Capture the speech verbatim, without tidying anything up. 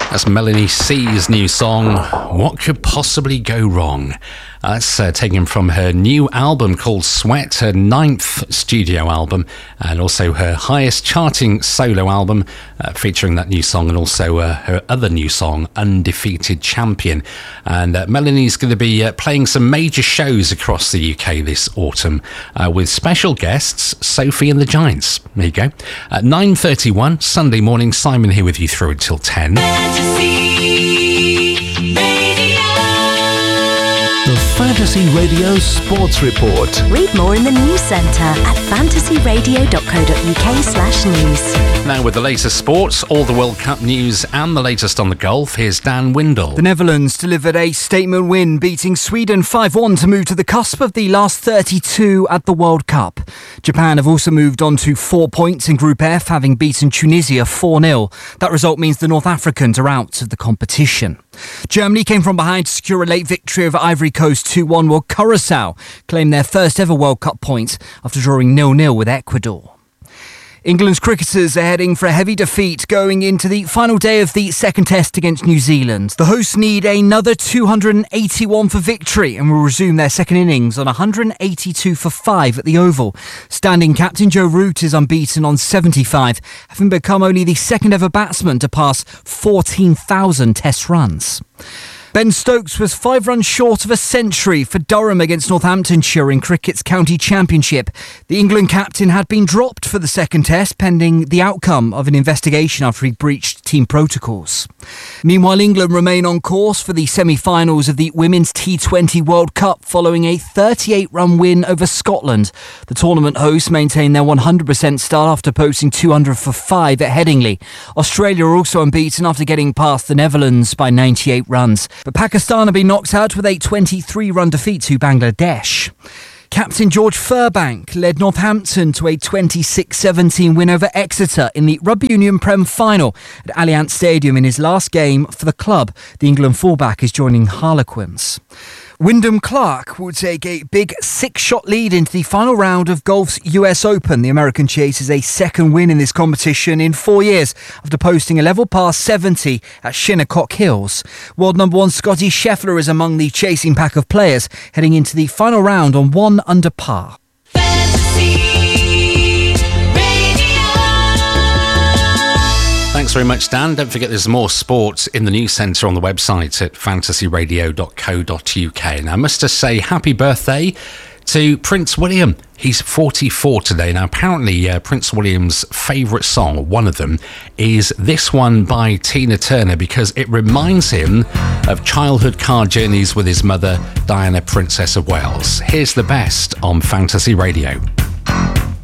That's Melanie C's new song, What Could Possibly Go Wrong? Uh, that's uh, taken from her new album called Sweat, her ninth studio album, and also her highest charting solo album, uh, featuring that new song, and also uh, her other new song, Undefeated Champion. And uh, Melanie's going to be uh, playing some major shows across the U K this autumn uh, with special guests, Sophie and the Giants. There you go. At nine thirty-one, Sunday morning, Simon here with you through until ten. The Fantasy Radio Sports Report. Read more in the news centre at fantasyradio.co.uk slash news. Now with the latest sports, all the World Cup news and the latest on the golf, here's Dan Windle. The Netherlands delivered a statement win, beating Sweden five one to move to the cusp of the last thirty-two at the World Cup. Japan have also moved on to four points in Group F, having beaten Tunisia four nil. That result means the North Africans are out of the competition. Germany came from behind to secure a late victory over Ivory Coast two one, while Curaçao claimed their first ever World Cup point after drawing nil nil with Ecuador. England's cricketers are heading for a heavy defeat going into the final day of the second test against New Zealand. The hosts need another two hundred eighty-one for victory and will resume their second innings on one hundred eighty-two for five at the Oval. Standing captain Joe Root is unbeaten on seventy-five, having become only the second ever batsman to pass fourteen thousand test runs. Ben Stokes was five runs short of a century for Durham against Northamptonshire in cricket's county championship. The England captain had been dropped for the second test pending the outcome of an investigation after he breached team protocols. Meanwhile, England remain on course for the semi-finals of the Women's T twenty World Cup following a thirty-eight run win over Scotland. The tournament hosts maintain their one hundred percent start after posting two hundred for five at Headingley. Australia are also unbeaten after getting past the Netherlands by ninety-eight runs. But Pakistan have been knocked out with a twenty-three run defeat to Bangladesh. Captain George Furbank led Northampton to a twenty-six seventeen win over Exeter in the Rugby Union Prem final at Allianz Stadium in his last game for the club. The England fullback is joining Harlequins. Wyndham Clark will take a big six-shot lead into the final round of golf's U S Open. The American chases a second win in this competition in four years after posting a level par seventy at Shinnecock Hills. World number one Scotty Scheffler is among the chasing pack of players heading into the final round on one under par. Thanks very much, Dan. Don't forget there's more sports in the news centre on the website at fantasy radio dot co dot uk. Now, I must just say happy birthday to Prince William. He's forty-four today. Now, apparently, uh, Prince William's favourite song, one of them, is this one by Tina Turner because it reminds him of childhood car journeys with his mother, Diana, Princess of Wales. Here's the best on Fantasy Radio.